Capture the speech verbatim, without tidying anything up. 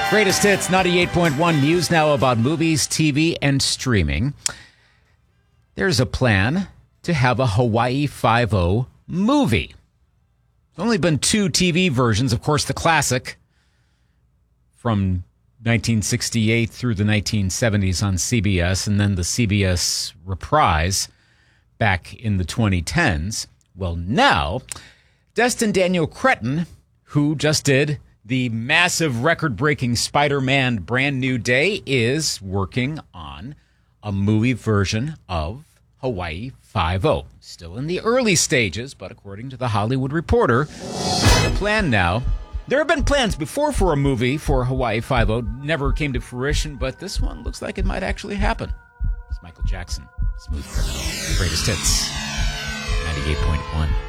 Greatest hits, ninety-eight point one news now about movies, T V, and streaming. There's a plan to have a Hawaii Five-O movie. There's only been two T V versions. Of course, the classic from nineteen sixty-eight through the nineteen seventies on C B S, and then the C B S reprise back in the twenty tens. Well, now, Destin Daniel Cretton, who just did the massive record-breaking Spider-Man Brand New Day, is working on a movie version of Hawaii Five-O. Still in the early stages, but according to The Hollywood Reporter, the plan now... There have been plans before for a movie for Hawaii Five-O. Never came to fruition, but this one looks like it might actually happen. It's Michael Jackson. Smooth Criminal. Greatest hits. ninety-eight point one.